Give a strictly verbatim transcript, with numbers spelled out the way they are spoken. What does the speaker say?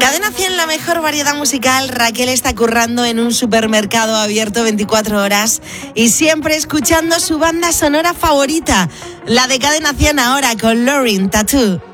Cadena cien, la mejor variedad musical. Raquel está currando en un supermercado abierto veinticuatro horas y siempre escuchando su banda sonora favorita, la de Cadena cien ahora con Lauryn Tattoo.